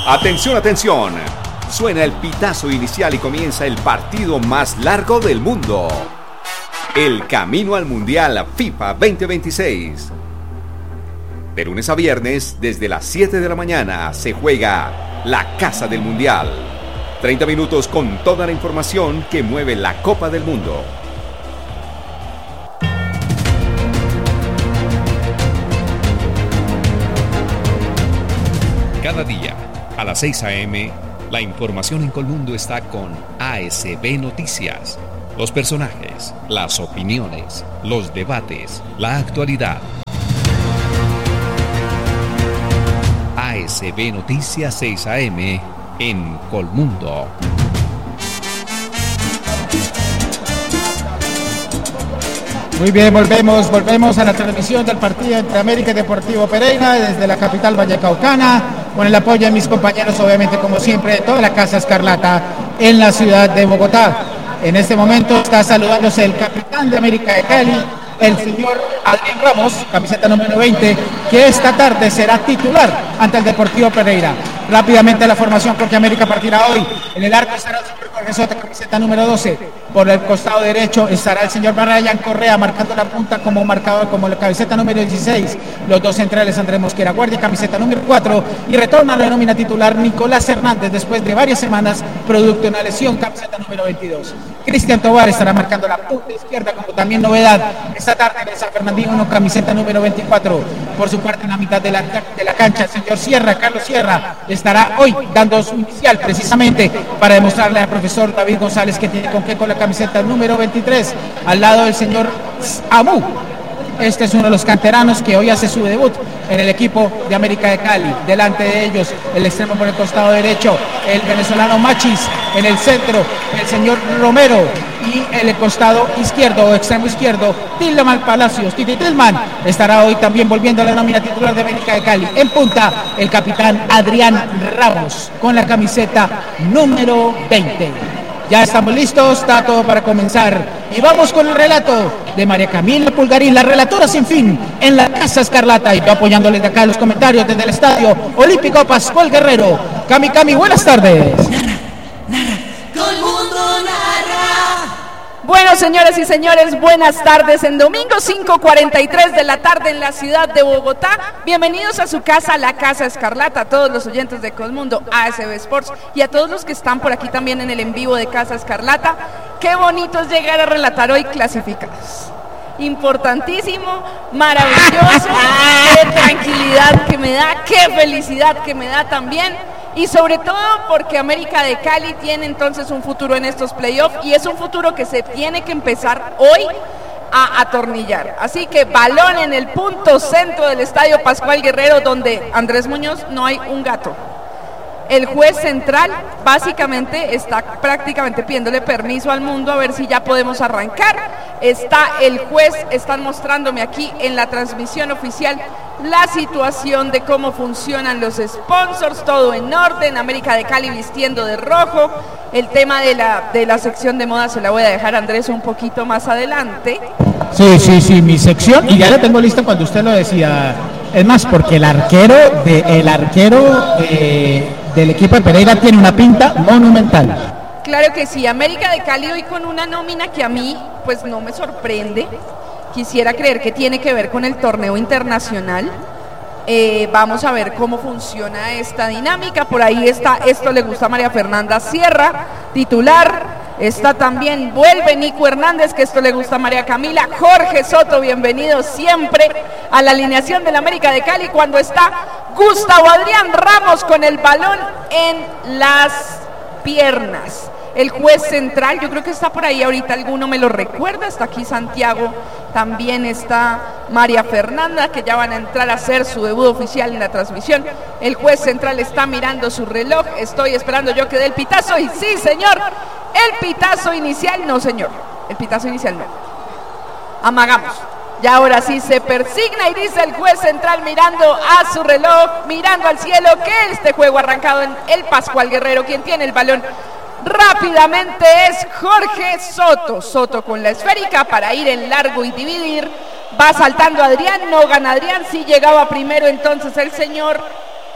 Atención, atención. Suena el pitazo inicial y comienza el partido más largo del mundo. El camino al Mundial FIFA 2026. De lunes a viernes, desde las 7 de la mañana, se juega la Casa del Mundial. 30 minutos con toda la información que mueve la Copa del Mundo. Cada día, a las 6 a.m., la información en Colmundo está con ASB Noticias. Los personajes, las opiniones, los debates, la actualidad. ASB Noticias 6 a.m. en Colmundo. Muy bien, volvemos a la transmisión del partido entre América y Deportivo Pereira desde la capital vallecaucana, con el apoyo de mis compañeros, obviamente, como siempre, de toda la Casa Escarlata en la ciudad de Bogotá. En este momento está saludándose el capitán de América de Cali, el señor Adrián Ramos, camiseta número 20, que esta tarde será titular ante el Deportivo Pereira. Rápidamente la formación, porque América partirá hoy. En el arco estará el señor Jorge Soto, camiseta número 12. Por el costado derecho estará el señor Brian Correa, marcando la punta como marcador, como la camiseta número 16. Los dos centrales, Andrés Mosquera Guardia, camiseta número 4. Y retorna a la nómina titular Nicolás Hernández, después de varias semanas, producto de una lesión, camiseta número 22. Cristian Tovar estará marcando la punta izquierda, como también novedad esta tarde en el San Fernandino, camiseta número 24. Por su parte, en la mitad de la cancha, el señor Sierra, Carlos Sierra, estará hoy dando su inicial, precisamente para demostrarle al profesor David González que tiene con qué, con la camiseta número 23, al lado del señor Amu. Este es uno de los canteranos que hoy hace su debut en el equipo de América de Cali. Delante de ellos, el extremo por el costado derecho, el venezolano Machis. En el centro, el señor Romero. Y en el costado izquierdo, o extremo izquierdo, Tilman Palacios. Titi Tillman estará hoy también volviendo a la nómina titular de América de Cali. En punta, el capitán Adrián Ramos, con la camiseta número 20. Ya estamos listos, está todo para comenzar. Y vamos con el relato de María Camila Pulgarín, la relatora sin fin en la Casa Escarlata. Y yo apoyándoles de acá en los comentarios desde el Estadio Olímpico Pascual Guerrero. Cami, buenas tardes. Bueno, señoras y señores, buenas tardes. En domingo 5:43 de la tarde en la ciudad de Bogotá. Bienvenidos a su casa, la Casa Escarlata, a todos los oyentes de Colmundo, ASB Sports y a todos los que están por aquí también en el en vivo de Casa Escarlata. Qué bonito es llegar a relatar hoy clasificados. Importantísimo, maravilloso, qué tranquilidad que me da, qué felicidad que me da también. Y sobre todo porque América de Cali tiene entonces un futuro en estos playoffs y es un futuro que se tiene que empezar hoy a atornillar. Así que balón en el punto centro del Estadio Pascual Guerrero, donde Andrés Muñoz no hay un gato. El juez central básicamente está prácticamente pidiéndole permiso al mundo a ver si ya podemos arrancar. Está el juez, están mostrándome aquí en la transmisión oficial la situación de cómo funcionan los sponsors, todo en orden, América de Cali vistiendo de rojo. El tema de la sección de moda se la voy a dejar a Andrés un poquito más adelante. Sí, mi sección, y ya la tengo lista cuando usted lo decía. Es más, porque el arquero del equipo de Pereira tiene una pinta monumental. Claro que sí, América de Cali hoy con una nómina que a mí pues no me sorprende. Quisiera creer que tiene que ver con el torneo internacional. Vamos a ver cómo funciona esta dinámica. Por ahí está, esto le gusta a María Fernanda Sierra, titular. Está también, vuelve Nico Hernández, que esto le gusta a María Camila. Jorge Soto, bienvenido siempre a la alineación del América de Cali, cuando está Gustavo Adrián Ramos con el balón en las piernas. El juez central, yo creo que está por ahí ahorita, alguno me lo recuerda, está aquí Santiago, también está María Fernanda, que ya van a entrar a hacer su debut oficial en la transmisión. El juez central está mirando su reloj, estoy esperando yo que dé el pitazo, y sí, señor, el pitazo inicial, no, señor, el pitazo inicial no. Amagamos. Y ahora sí se persigna y dice el juez central mirando a su reloj, mirando al cielo, que este juego arrancado en el Pascual Guerrero. Quien tiene el balón rápidamente es Jorge Soto. Soto con la esférica para ir en largo y dividir. Va saltando Adrián, no gana Adrián, sí llegaba primero entonces el señor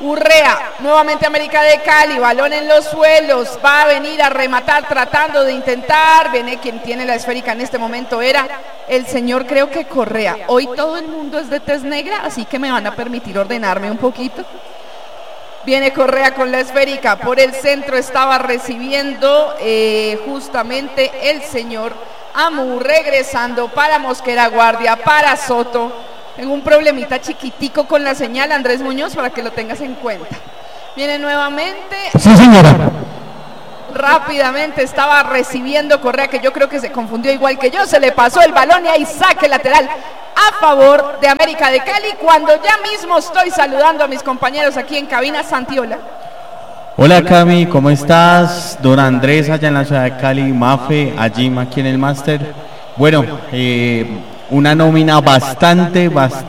Urrea, nuevamente América de Cali, balón en los suelos, va a venir a rematar tratando de intentar, viene quien tiene la esférica en este momento era el señor, creo que Correa. Hoy todo el mundo es de tez negra, así que me van a permitir ordenarme un poquito. Viene Correa con la esférica, por el centro estaba recibiendo justamente el señor Amu, regresando para Mosquera Guardia, para Soto. Tengo un problemita chiquitico con la señal, Andrés Muñoz, para que lo tengas en cuenta. Viene nuevamente. Sí, señora. Rápidamente estaba recibiendo Correa, que yo creo que se confundió igual que yo, se le pasó el balón y ahí saque lateral a favor de América de Cali, cuando ya mismo estoy saludando a mis compañeros aquí en cabina. Santiola. Hola Cami, ¿cómo estás? Don Andrés allá en la ciudad de Cali, Mafe, a Jim aquí en el máster. Bueno, una nómina bastante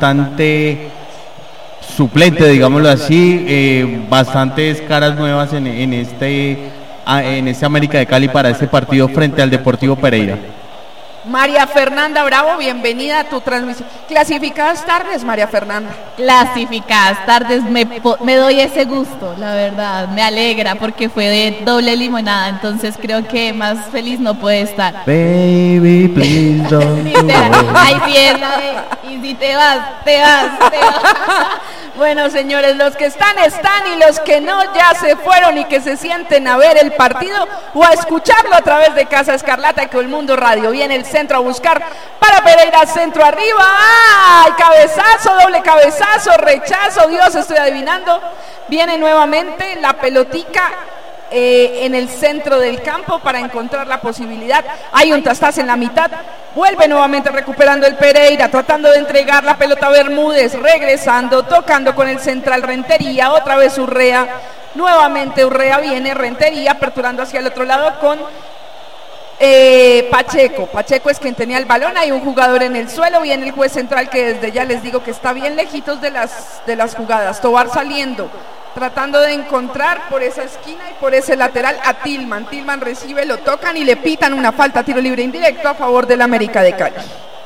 suplente, digámoslo así, bastantes caras nuevas en este América de Cali para este partido frente al Deportivo Pereira. María Fernanda Bravo, bienvenida a tu transmisión. Clasificadas tardes, María Fernanda. Clasificadas tardes, me doy ese gusto, la verdad, me alegra porque fue de doble limonada, entonces creo que más feliz no puede estar. Baby, please don't Ay, fiesta, y si te vas. Bueno, señores, los que están y los que no ya se fueron y que se sienten a ver el partido o a escucharlo a través de Casa Escarlata y con el Mundo Radio. Viene el centro a buscar para Pereira, centro arriba. ¡Ay! Cabezazo, doble cabezazo, rechazo, Dios, estoy adivinando. Viene nuevamente la pelotica en el centro del campo para encontrar la posibilidad. Hay un trastas en la mitad. Vuelve nuevamente recuperando el Pereira, tratando de entregar la pelota a Bermúdez, regresando, tocando con el central Rentería, otra vez Urrea, nuevamente Urrea, viene Rentería, aperturando hacia el otro lado con Pacheco es quien tenía el balón. Hay un jugador en el suelo, viene el juez central que desde ya les digo que está bien lejitos de las jugadas. Tobar saliendo, tratando de encontrar por esa esquina y por ese lateral a Tillman. Tillman recibe, lo tocan y le pitan una falta, tiro libre indirecto a favor del América de Cali.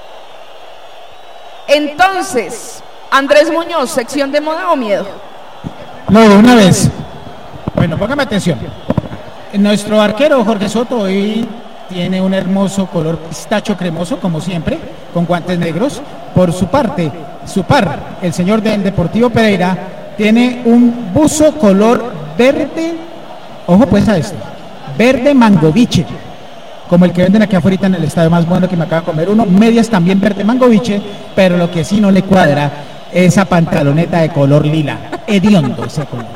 Entonces, Andrés Muñoz, sección de moda o miedo. No, de una vez. Bueno, póngame atención. Nuestro arquero Jorge Soto hoy tiene un hermoso color pistacho cremoso, como siempre, con guantes negros. Por su parte, su par, el señor del Deportivo Pereira, tiene un buzo color verde, ojo pues a esto, verde mangoviche, como el que venden aquí afuera en el estadio más bueno que me acaba de comer uno, medias también verde mangoviche, pero lo que sí no le cuadra, esa pantaloneta de color lila, hediondo ese color.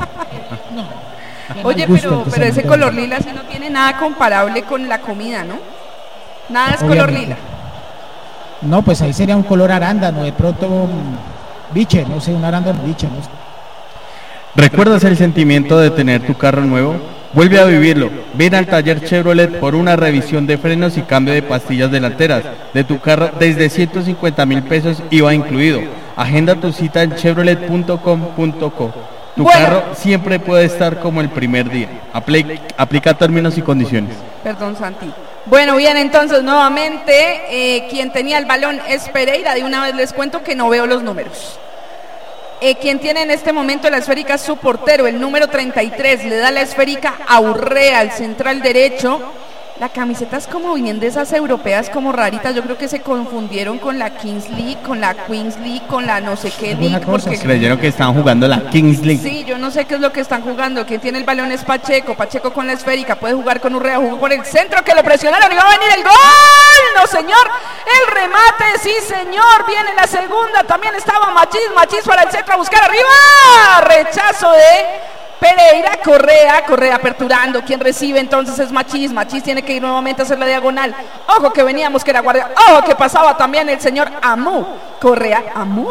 Oye, pero ese color lila sí no tiene nada comparable con la comida, ¿no? Nada es color lila. No, pues ahí sería un color arándano, de pronto biche, no sé, un arándano biche, no sé. ¿Recuerdas el sentimiento de tener tu carro nuevo? Vuelve a vivirlo. Ven al taller Chevrolet por una revisión de frenos y cambio de pastillas delanteras de tu carro desde 150,000 pesos IVA incluido. Agenda tu cita en chevrolet.com.co. Tu carro siempre puede estar como el primer día. Aplica términos y condiciones. Perdón, Santi. Bueno, bien, entonces nuevamente quien tenía el balón es Pereira. De una vez les cuento que no veo los números. Quien tiene en este momento la esférica es su portero, el número 33, le da la esférica a Urrea, el central derecho. La camiseta es como bien de esas europeas como raritas, yo creo que se confundieron con la Kings League, con la Queens League, con la no sé qué League. Porque creyeron que estaban jugando la Kings League. Sí, yo no sé qué es lo que están jugando. Quien tiene el balón es Pacheco con la esférica, puede jugar con Urrea, jugó por el centro que lo presionaron y va a venir el gol. No señor, el remate, sí señor, viene la segunda, también estaba Machís para el centro a buscar arriba, rechazo de Pereira, Correa aperturando, quien recibe entonces es Machís tiene que ir nuevamente a hacer la diagonal, ojo que veníamos que era guardia, ojo que pasaba también el señor Amu, Correa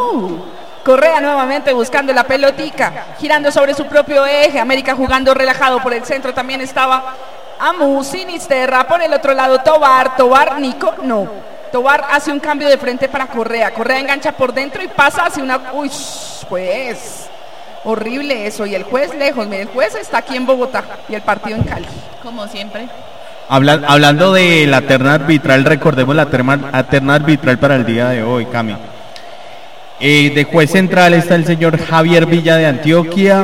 nuevamente buscando la pelotica, girando sobre su propio eje, América jugando relajado por el centro, también estaba Amu, Sinisterra, por el otro lado Tobar, Nico, no, Tobar hace un cambio de frente para Correa engancha por dentro y pasa hacia una, uy, pues horrible eso, y el juez lejos, mire, el juez está aquí en Bogotá y el partido en Cali. Como siempre. Hablando de la terna arbitral, recordemos la terna arbitral para el día de hoy, Cami. De juez central está el señor Javier Villa de Antioquia,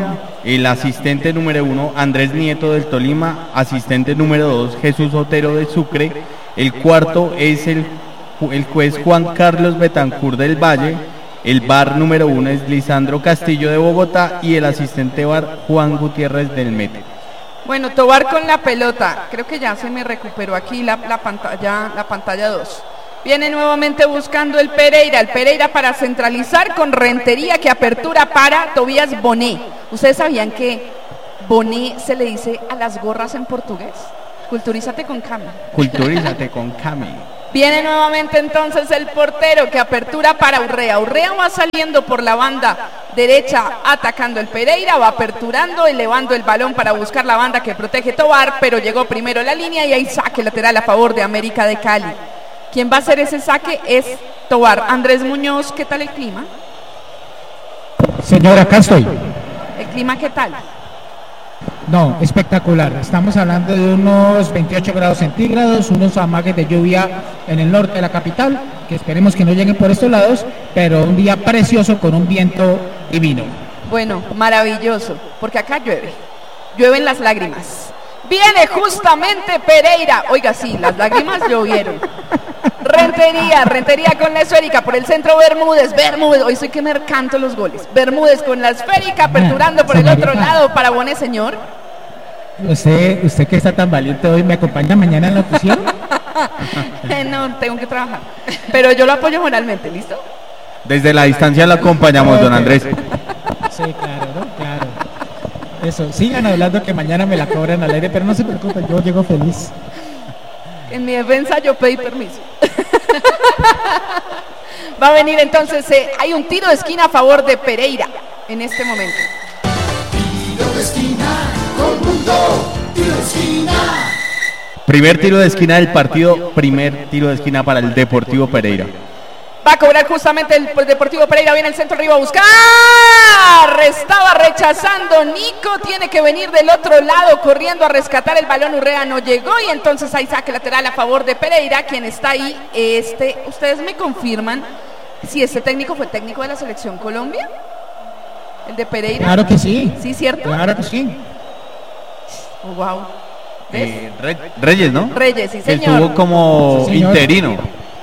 El asistente número 1, Andrés Nieto del Tolima. Asistente número 2, Jesús Otero de Sucre. El cuarto es el juez Juan Carlos Betancur del Valle. El VAR número 1 es Lisandro Castillo de Bogotá. Y el asistente VAR Juan Gutiérrez del Mete. Bueno, Tobar con la pelota. Creo que ya se me recuperó aquí la pantalla 2. Viene nuevamente buscando el Pereira para centralizar con Rentería, que apertura para Tobías Bonet. ¿Ustedes sabían que Bonet se le dice a las gorras en portugués? Culturízate con Cami. Culturízate con Cami. Viene nuevamente entonces el portero, que apertura para Urrea. Urrea va saliendo por la banda derecha, atacando el Pereira, va aperturando, elevando el balón para buscar la banda que protege Tobar, pero llegó primero la línea y hay saque lateral a favor de América de Cali. Quien va a hacer ese saque es Tobar. Andrés Muñoz, ¿qué tal el clima? Señora, acá estoy. ¿El clima qué tal? No, espectacular. Estamos hablando de unos 28 grados centígrados, unos amagues de lluvia en el norte de la capital, que esperemos que no lleguen por estos lados, pero un día precioso con un viento divino. Bueno, maravilloso, porque acá llueve. Llueven las lágrimas. Viene justamente Pereira. Oiga, sí, las lágrimas llovieron. Rentería con la esférica por el centro. Bermúdez, hoy soy que me canto los goles. Bermúdez con la esférica, aperturando por el otro lado para Bonet, señor. ¿Usted que está tan valiente hoy, me acompaña mañana en la noticiero? No, tengo que trabajar, pero yo lo apoyo moralmente, ¿listo? Desde la distancia lo acompañamos, don Andrés. Sí, claro, ¿no? Claro. Eso, sigan hablando que mañana me la cobran al aire, pero no se preocupen, yo llego feliz. En mi defensa yo pedí permiso. Va a venir entonces, hay un tiro de esquina a favor de Pereira en este momento. Tiro de esquina, con mundo, tiro de esquina. Primer tiro de esquina del partido, primer tiro de esquina para el Deportivo Pereira. Va a cobrar justamente el Deportivo Pereira, viene el centro arriba a buscar. Estaba rechazando Nico, tiene que venir del otro lado corriendo a rescatar el balón. Urrea no llegó y entonces hay saque lateral a favor de Pereira. Quien está ahí, ¿ustedes me confirman si este técnico fue técnico de la Selección Colombia? ¿El de Pereira? Claro que sí. ¿Sí, cierto? Claro que sí. Oh, wow. Reyes, ¿no? Reyes, sí, señor. Estuvo como sí, interino.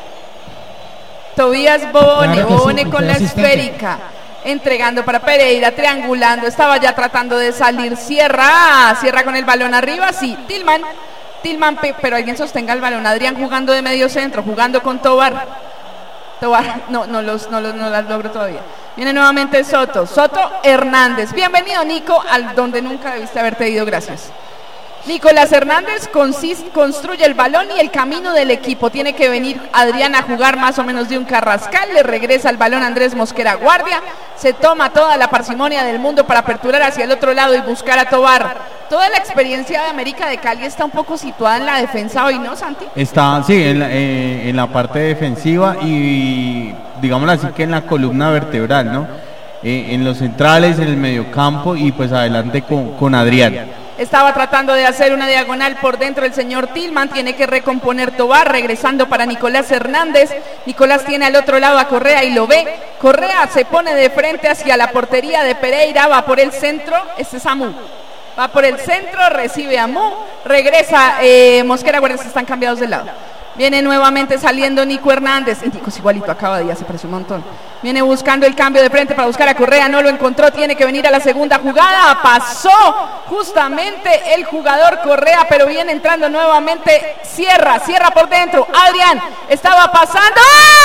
Tobías Bonet, claro Bonet sí, con la asistente. esférica, entregando para Pereira, triangulando, estaba ya tratando de salir, cierra con el balón arriba, sí, Tillman, pero alguien sostenga el balón. Adrián jugando de medio centro, jugando con Tobar, no las logro todavía. Viene nuevamente Soto Hernández, bienvenido Nico, al donde nunca debiste haberte ido, gracias. Nicolás Hernández construye el balón y el camino del equipo. Tiene que venir Adrián a jugar más o menos de un carrascal. Le regresa el balón a Andrés Mosquera Guardia. Se toma toda la parsimonia del mundo para aperturar hacia el otro lado y buscar a Tobar. Toda la experiencia de América de Cali está un poco situada en la defensa hoy, ¿no, Santi? Está, sí, en la parte defensiva y digámoslo así que en la columna vertebral, ¿no? En los centrales, en el mediocampo y pues adelante con Adrián. Estaba tratando de hacer una diagonal por dentro el señor Tillman, tiene que recomponer Tobar, regresando para Nicolás Hernández. Nicolás tiene al otro lado a Correa y lo ve. Correa se pone de frente hacia la portería de Pereira, va por el centro, este es Amu. Va por el centro, recibe a Amu, regresa Mosquera Guardia, están cambiados de lado. Viene nuevamente saliendo Nico Hernández. Nico es igualito a cada día, se parece un montón. Viene buscando el cambio de frente para buscar a Correa, no lo encontró, tiene que venir a la segunda jugada. Pasó justamente el jugador Correa, pero viene entrando nuevamente Sierra por dentro. Adrián estaba pasando.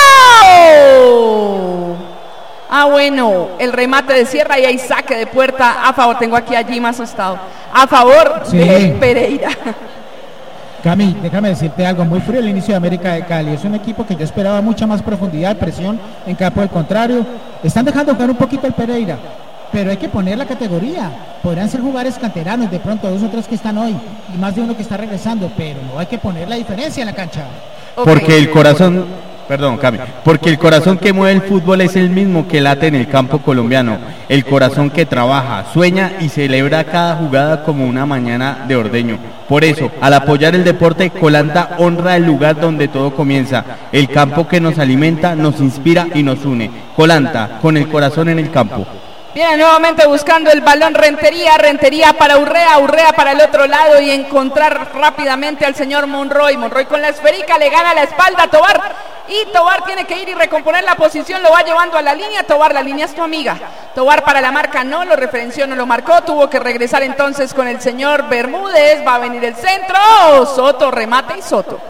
¡Oh! Bueno, el remate de Sierra y hay saque de puerta a favor. Tengo aquí a Jim asustado. A favor de Pereira. Cami, déjame decirte algo, muy frío el inicio de América de Cali, es un equipo que yo esperaba mucha más profundidad, presión en campo del contrario, están dejando jugar un poquito el Pereira, pero hay que poner la categoría, podrán ser jugadores canteranos, de pronto 2 o 3 que están hoy, y más de uno que está regresando, pero no hay que poner la diferencia en la cancha. Porque el corazón, porque el corazón que mueve el fútbol es el mismo que late en el campo colombiano, el corazón que trabaja, sueña y celebra cada jugada como una mañana de ordeño. Por eso, al apoyar el deporte, Colanta honra el lugar donde todo comienza, el campo que nos alimenta, nos inspira y nos une. Colanta, con el corazón en el campo. Viene nuevamente buscando el balón Rentería para Urrea para el otro lado y encontrar rápidamente al señor Monroy con la esférica, le gana la espalda a Tobar y Tobar tiene que ir y recomponer la posición, lo va llevando a la línea. Tobar, la línea es tu amiga. Tobar para la marca no, lo referenció, no lo marcó, tuvo que regresar entonces con el señor Bermúdez, va a venir el centro, Soto remate y Soto.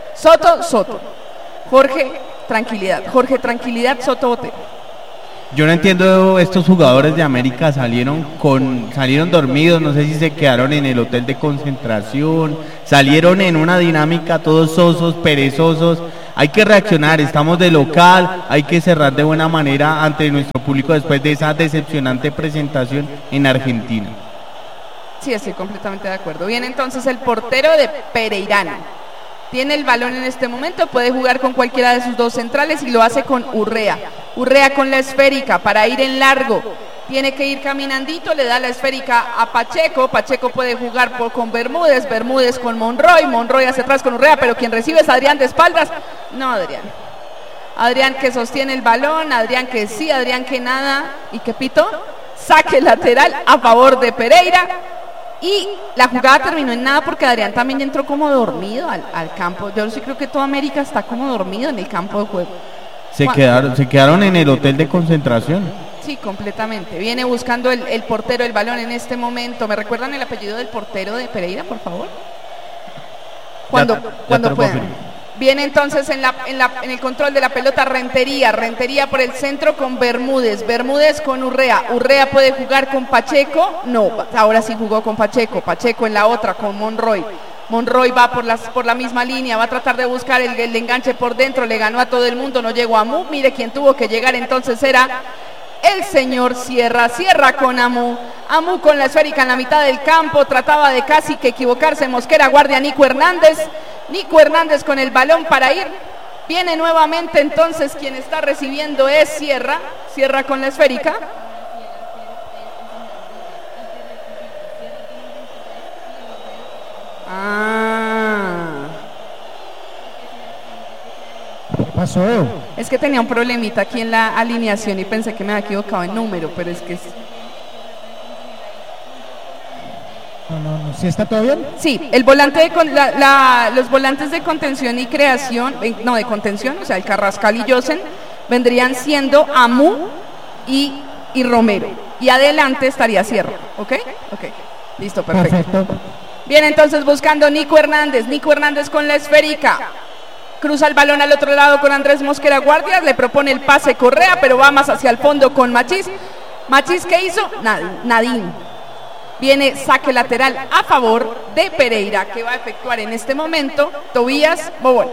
Jorge, tranquilidad, Soto bote. Yo no entiendo, estos jugadores de América salieron dormidos, no sé si se quedaron en el hotel de concentración, salieron en una dinámica todos sosos, perezosos. Hay que reaccionar, estamos de local, hay que cerrar de buena manera ante nuestro público después de esa decepcionante presentación en Argentina. Sí, estoy completamente de acuerdo. Viene entonces el portero de Pereirano. Tiene el balón en este momento, puede jugar con cualquiera de sus dos centrales y lo hace con Urrea con la esférica para ir en largo. Tiene que ir caminandito, le da la esférica a Pacheco puede jugar con Bermúdez con Monroy hacia atrás con Urrea, pero quien recibe es Adrián de espaldas. No, Adrián que sostiene el balón, Adrián que sí, Adrián que nada, y que pito, saque lateral a favor de Pereira. Y la jugada terminó en nada porque Adrián también entró como dormido al campo. Yo sí creo que toda América está como dormido en el campo de juego. Se quedaron en el hotel de concentración. Sí, completamente. Viene buscando el portero el balón en este momento. ¿Me recuerdan el apellido del portero de Pereira, por favor? Cuando puedan. Viene entonces en el control de la pelota Rentería por el centro con Bermúdez con Urrea puede jugar con Pacheco, no, ahora sí jugó con Pacheco en la otra con Monroy va por la misma línea, va a tratar de buscar el enganche por dentro, le ganó a todo el mundo, no llegó a Amu, mire quién tuvo que llegar entonces era el señor Sierra con Amu con la esférica en la mitad del campo, trataba de casi que equivocarse Mosquera, guardia Nico Hernández con el balón para ir, viene nuevamente entonces quien está recibiendo es Sierra con la esférica. ¿Qué pasó? Es que tenía un problemita aquí en la alineación y pensé que me había equivocado en número, pero es que No, ¿sí está todo bien? Sí, el volante los volantes de contención y creación, de contención, o sea, el Carrascal y Josen, vendrían siendo Amu y Romero. Y adelante estaría Sierra, ¿ok? Listo, perfecto. Viene entonces buscando Nico Hernández con la esférica. Cruza el balón al otro lado con Andrés Mosquera Guardias, le propone el pase Correa, pero va más hacia el fondo con Machís. ¿Machís qué hizo? Nadín. Viene saque lateral a favor de Pereira, que va a efectuar en este momento Tobías Bobón.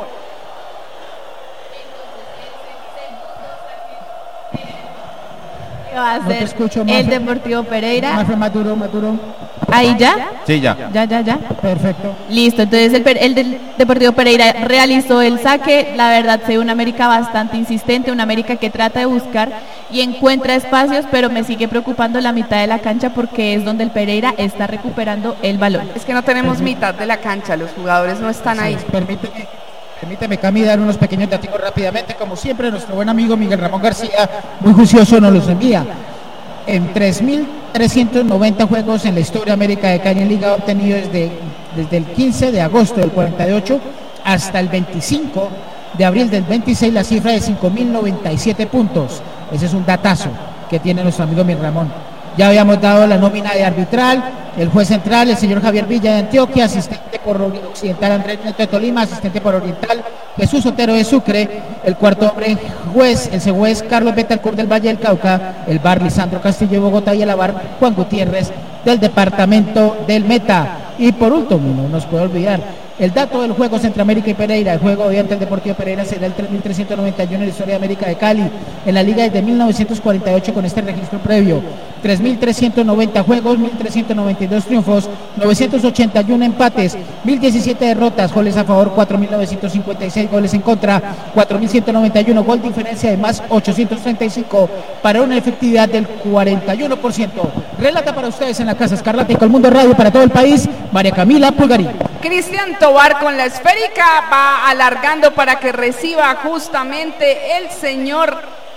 Va a No te ser escucho, el Deportivo Pereira. Más duro. ¿Ahí ya? Sí, ya. Ya. Perfecto. Listo, entonces el del Deportivo Pereira realizó el saque. La verdad, se ve una América bastante insistente, una América que trata de buscar y encuentra espacios, pero me sigue preocupando la mitad de la cancha porque es donde el Pereira está recuperando el balón. Es que no tenemos mitad de la cancha, los jugadores no están ahí. Permíteme, Cami, dar unos pequeños datos rápidamente. Como siempre, nuestro buen amigo Miguel Ramón García, muy juicioso, nos los envía. En 3.390 juegos en la historia América de Cali en Liga ha obtenido desde el 15 de agosto del 48 hasta el 25 de abril del 26 la cifra de 5.097 puntos. Ese es un datazo que tiene nuestro amigo Miguel Ramón. Ya habíamos dado la nómina de arbitral, el juez central, el señor Javier Villa de Antioquia, asistente por occidental Andrés Neto de Tolima, asistente por oriental Jesús Otero de Sucre, el cuarto hombre juez, el juez Carlos Betancourt del Valle del Cauca, el bar Lisandro Castillo de Bogotá y el bar Juan Gutiérrez del departamento del Meta. Y por último, no nos puede olvidar, el dato del juego Centroamérica y Pereira, el juego de ante el Deportivo Pereira será el 3.391 en la historia de América de Cali, en la liga desde 1948 con este registro previo, 3.390 juegos, 1.392 triunfos, 981 empates, 1.017 derrotas, goles a favor 4.956, goles en contra 4.191, gol diferencia de más 835 para una efectividad del 41%. Relata para ustedes en la Casa Escarlata y Colmundo Radio para todo el país, María Camila Pulgarín. Cristian Tobar con la esférica va alargando para que reciba justamente el señor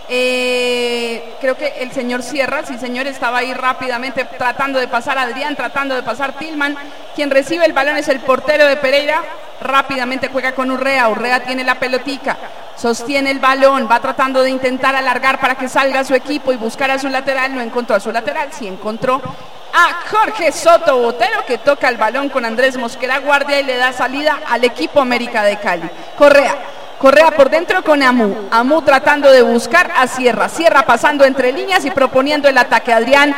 Creo que el señor Sierra, sí señor, estaba ahí rápidamente tratando de pasar a Adrián, tratando de pasar Tillman. Quien recibe el balón es el portero de Pereira. Rápidamente juega con Urrea. Urrea tiene la pelotica, sostiene el balón, va tratando de intentar alargar para que salga su equipo y buscar a su lateral. No encontró a su lateral, sí encontró a Jorge Soto Botero, que toca el balón con Andrés Mosquera Guardia y le da salida al equipo América de Cali. Correa por dentro con Amu tratando de buscar a Sierra pasando entre líneas y proponiendo el ataque. Adrián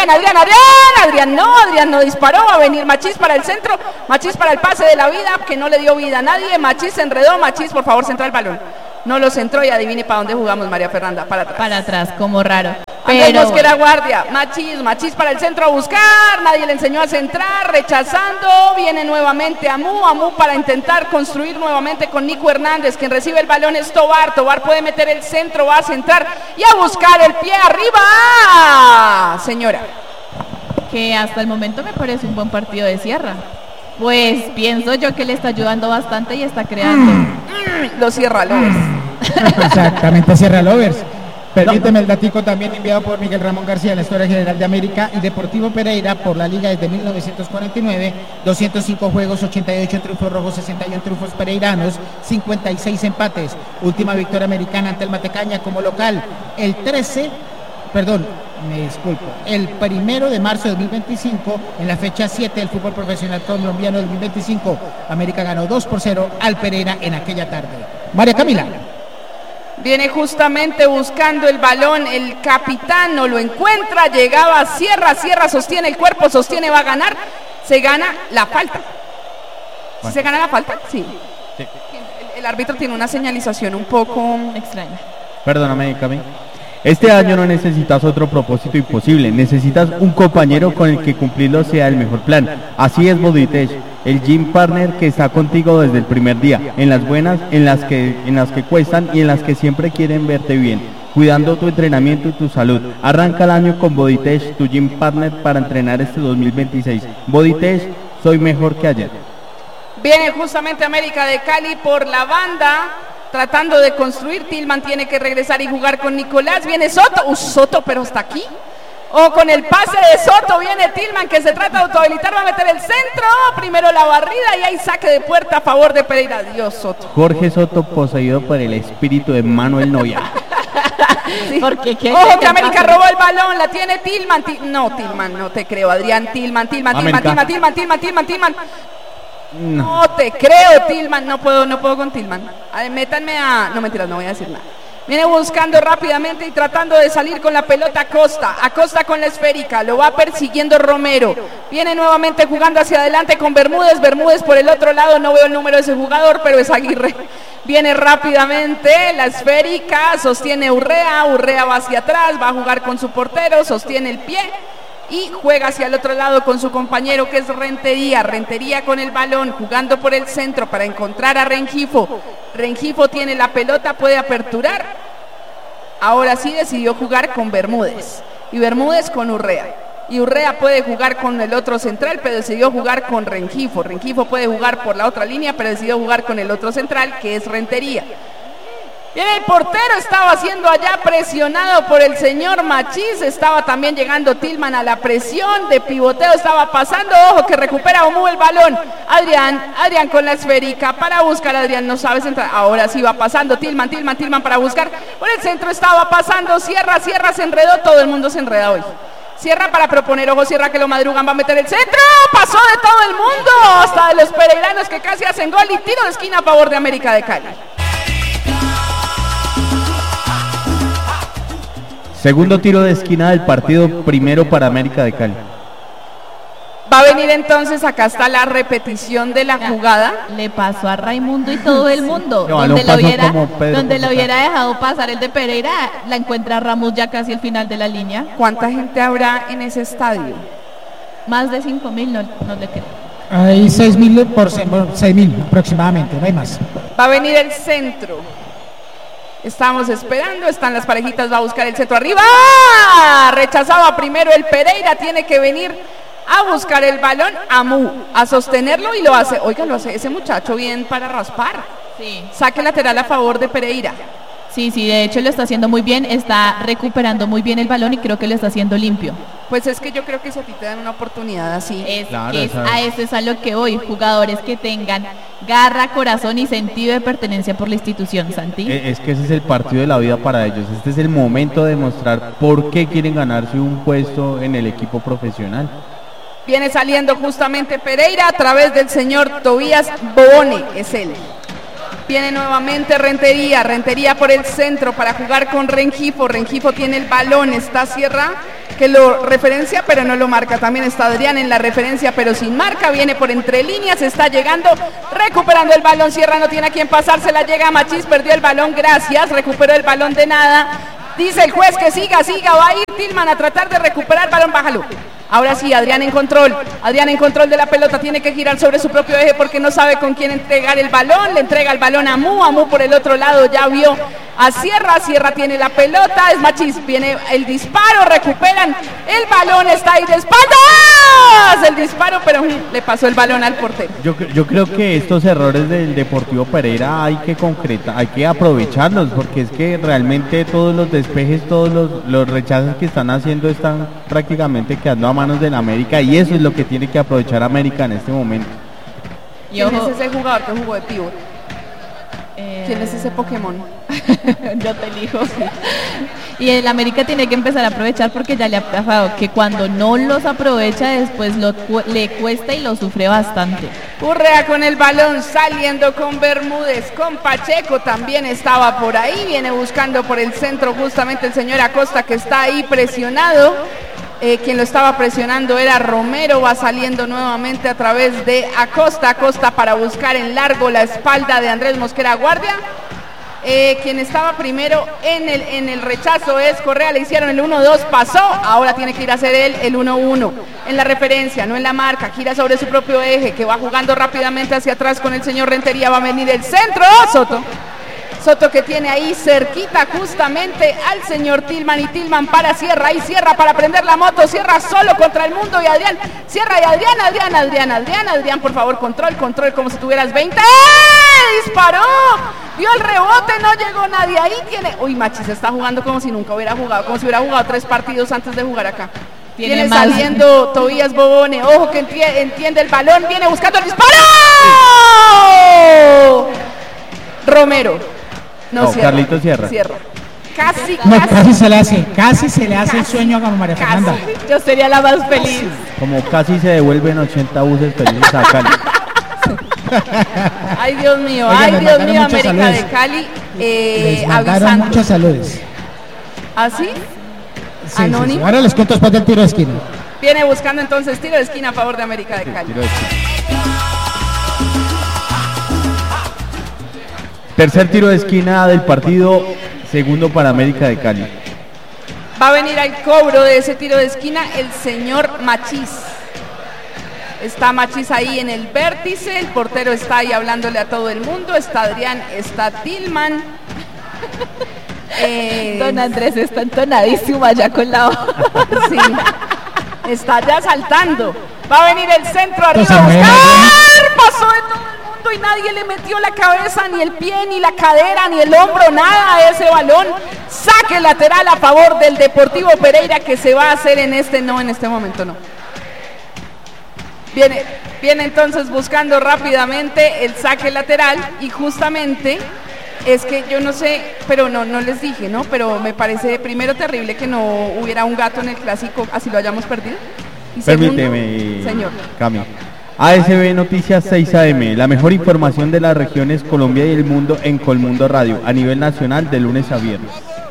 no disparó, va a venir Machís para el centro, Machís para el pase de la vida, que no le dio vida a nadie. Machís se enredó, Machís por favor centra el balón, no lo centró y adivine para dónde jugamos, María Fernanda, para atrás, como raro. Andrés Mosquera Guardia, Machís para el centro a buscar, nadie le enseñó a centrar, rechazando, viene nuevamente Amu para intentar construir nuevamente con Nico Hernández. Quien recibe el balón es Tobar puede meter el centro, va a centrar y a buscar el pie arriba, señora. Que hasta el momento me parece un buen partido de Sierra. Pues pienso yo que le está ayudando bastante y está creando. Los Sierra Lovers. Exactamente, Sierra Lovers. Permíteme el datico también enviado por Miguel Ramón García, la historia general de América y Deportivo Pereira por la liga desde 1949, 205 juegos, 88 triunfos rojos, 61 triunfos pereiranos, 56 empates. Última victoria americana ante el Matecaña como local, el 1 de marzo de 2025, en la fecha 7 del fútbol profesional colombiano 2025. América ganó 2-0 al Pereira en aquella tarde. María Camila. Viene justamente buscando el balón, el capitán no lo encuentra, llegaba Sierra sostiene el cuerpo, va a ganar, se gana la falta. ¿Sí se gana la falta? Sí. El árbitro tiene una señalización un poco extraña. Perdóname, Cami. Este año no necesitas otro propósito imposible, necesitas un compañero con el que cumplirlo sea el mejor plan. Así es Boditech, el gym partner que está contigo desde el primer día, en las buenas, en las que cuestan y en las que siempre quieren verte bien, cuidando tu entrenamiento y tu salud. Arranca el año con Boditech, tu gym partner para entrenar este 2026. Boditech, soy mejor que ayer. Viene justamente América de Cali por la banda, tratando de construir. Tillman tiene que regresar y jugar con Nicolás. Viene Soto, Soto, pero hasta aquí. Con el pase de Soto viene Tillman, que se trata de autohabilitar, va a meter el centro. Primero la barrida y hay saque de puerta a favor de Pereira. Dios, Soto. Jorge Soto poseído por el espíritu de Manuel Novia. Sí. Ojo que América robó el balón, la tiene Tillman. Tillman, no te creo, Adrián. Tillman. No te creo, Tillman, no puedo con Tillman. Métanme no mentiras, no voy a decir nada. Viene buscando rápidamente y tratando de salir con la pelota Acosta con la esférica, lo va persiguiendo Romero. Viene nuevamente jugando hacia adelante con Bermúdez por el otro lado, no veo el número de ese jugador, pero es Aguirre. Viene rápidamente la esférica, sostiene Urrea va hacia atrás, va a jugar con su portero, sostiene el pie y juega hacia el otro lado con su compañero que es Rentería con el balón, jugando por el centro para encontrar a Rengifo tiene la pelota, puede aperturar, ahora sí decidió jugar con Bermúdez, y Bermúdez con Urrea, y Urrea puede jugar con el otro central, pero decidió jugar con Rengifo puede jugar por la otra línea, pero decidió jugar con el otro central, que es Rentería. Viene el portero, estaba siendo allá presionado por el señor Machís, estaba también llegando Tillman a la presión de pivoteo, estaba pasando, ojo que recupera Omu el balón, Adrián con la esférica para buscar, Adrián no sabe centrar, ahora sí va pasando Tillman para buscar, por el centro estaba pasando Sierra se enredó, todo el mundo se enreda hoy. Sierra para proponer, ojo Sierra que lo madrugan, va a meter el centro, pasó de todo el mundo, hasta de los pereiranos que casi hacen gol y tiro de esquina a favor de América de Cali. Segundo tiro de esquina del partido, primero para América de Cali. Va a venir entonces, acá está la repetición de la jugada. Le pasó a Raimundo y todo el mundo. No, donde lo hubiera dejado pasar el de Pereira, la encuentra Ramos ya casi al final de la línea. ¿Cuánta gente habrá en ese estadio? Más de 5,000, no le creo. Hay 6,000 aproximadamente, no hay más. Va a venir el centro. Estamos esperando, están las parejitas, va a buscar el centro arriba. Rechazaba primero el Pereira, tiene que venir a buscar el balón, a sostenerlo y lo hace. Oiga, lo hace ese muchacho bien para raspar. Sí. Saque lateral a favor de Pereira. Sí, de hecho lo está haciendo muy bien, está recuperando muy bien el balón y creo que lo está haciendo limpio. Pues es que yo creo que si a ti te dan una oportunidad así. A eso es a lo que voy, jugadores que tengan garra, corazón y sentido de pertenencia por la institución, Santi. Es que ese es el partido de la vida para ellos, este es el momento de demostrar por qué quieren ganarse un puesto en el equipo profesional. Viene saliendo justamente Pereira a través del señor Tobías Bobone, es él. Viene nuevamente Rentería por el centro para jugar con Rengifo tiene el balón, está Sierra que lo referencia pero no lo marca, también está Adrián en la referencia pero sin marca, viene por entre líneas, está llegando, recuperando el balón, Sierra no tiene a quien pasársela, llega Machís, perdió el balón, gracias, recuperó el balón de nada, dice el juez que siga, va a ir Tillman a tratar de recuperar el balón, bájalo. Ahora sí, Adrián en control de la pelota, tiene que girar sobre su propio eje porque no sabe con quién entregar el balón, le entrega el balón a Mu por el otro lado ya vio a Sierra tiene la pelota, es Machís, viene el disparo, recuperan el balón, está ahí de espaldas, el disparo, pero le pasó el balón al portero. Yo creo que estos errores del Deportivo Pereira hay que concretar, hay que aprovecharlos, porque es que realmente todos los despejes, todos los rechazos que están haciendo están prácticamente quedando a manos del América, y eso es lo que tiene que aprovechar América en este momento. ¿Quién es ese jugador que jugó de pívot? ¿Quién es ese Pokémon? Yo te elijo. Y el América tiene que empezar a aprovechar porque ya le ha pasado que cuando no los aprovecha después le cuesta y lo sufre bastante. Urrea con el balón saliendo con Bermúdez, con Pacheco también estaba por ahí, viene buscando por el centro justamente el señor Acosta que está ahí presionado. Quien lo estaba presionando era Romero, va saliendo nuevamente a través de Acosta para buscar en largo la espalda de Andrés Mosquera Guardia. Quien estaba primero en el rechazo es Correa, le hicieron el 1-2, pasó, ahora tiene que ir a hacer él el 1-1, en la referencia, no en la marca, gira sobre su propio eje, que va jugando rápidamente hacia atrás con el señor Rentería, va a venir el centro, Soto que tiene ahí cerquita justamente al señor Tillman y Tillman para Sierra, y Sierra para prender la moto, Sierra solo contra el mundo y Adrián, Sierra y Adrián, por favor, control, como si tuvieras 20, disparó, vio el rebote, no llegó nadie, ahí tiene, Machís está jugando como si nunca hubiera jugado, como si hubiera jugado 3 partidos antes de jugar acá. Viene saliendo Tobías Bobone, ojo que entiende el balón, viene buscando el disparo, Romero. No, Carlitos Sierra. Casi se le hace el sueño a María Fernanda. Yo sería la más feliz. Como casi se devuelven 80 buses felices a Cali. Ay, Dios mío, América saludos de Cali. Les mandaron muchas saludos. ¿Ah, sí? Sí. Ahora les cuento después del tiro de esquina. Viene buscando entonces tiro de esquina a favor de América de Cali. Tercer tiro de esquina del partido, segundo para América de Cali. Va a venir al cobro de ese tiro de esquina el señor Machís. Está Machís ahí en el vértice, el portero está ahí hablándole a todo el mundo, está Adrián, está Tillman. Don Andrés está entonadísimo allá con la hoja. Sí, está ya saltando. Va a venir el centro arriba a buscar, pasó de todo el mundo y nadie le metió la cabeza, ni el pie, ni la cadera, ni el hombro, nada a ese balón. Saque lateral a favor del Deportivo Pereira, que se va a hacer en este momento no. Viene entonces buscando rápidamente el saque lateral y justamente es que yo no sé, pero no les dije, ¿no? Pero me parece primero terrible que no hubiera un gato en el clásico, así lo hayamos perdido. Y permíteme, señor Cami. ASB Noticias 6 AM, la mejor información de las regiones Colombia y el mundo en Colmundo Radio, a nivel nacional de lunes a viernes.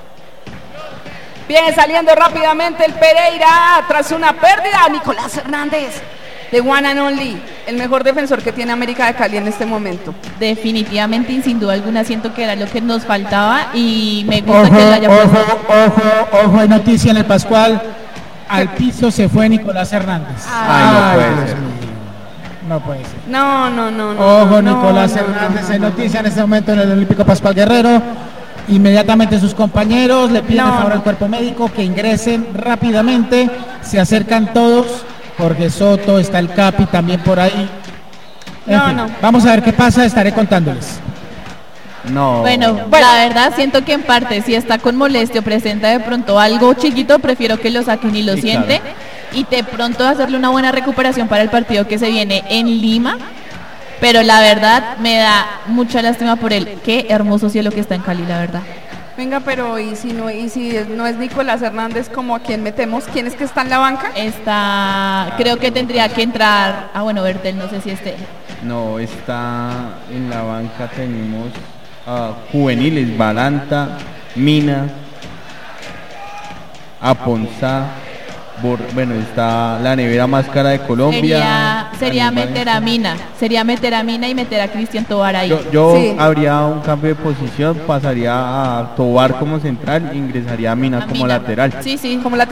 Viene saliendo rápidamente el Pereira tras una pérdida. Nicolás Hernández, de One and Only, el mejor defensor que tiene América de Cali en este momento. Definitivamente y sin duda alguna siento que era lo que nos faltaba y me gusta que lo haya puesto. Ojo, hay noticia en el Pascual. Al piso se fue Nicolás Hernández. No puede ser. No puede ser. No. Ojo, Nicolás Hernández, hay noticia en este momento en el Olímpico Pascual Guerrero. Inmediatamente sus compañeros le piden el favor al cuerpo médico que ingresen rápidamente. Se acercan todos. Jorge Soto, está el Capi también por ahí. En fin, vamos a ver qué pasa, estaré contándoles. No. Bueno, la verdad siento que en parte si está con molestia o presenta de pronto algo chiquito, prefiero que lo saquen y lo Sí, siente claro. y de pronto hacerle una buena recuperación para el partido que se viene en Lima. Pero la verdad me da mucha lástima por él. Qué hermoso cielo que está en Cali, la verdad. Venga, pero ¿y si no es Nicolás Hernández, como a quién metemos? ¿Quién es que está en la banca? Creo que tendría que entrar. Bueno, Bertel, no sé si esté. No, está en la banca, tenemos a juveniles, Balanta, Mina, Aponzá, bueno, está la nevera más cara de Colombia. Sería meter a Mina y meter a Cristian Tobar ahí. Yo Sí. habría un cambio de posición, pasaría a Tobar como central, ingresaría a Mina como Mina. lateral. Sí, sí. Como la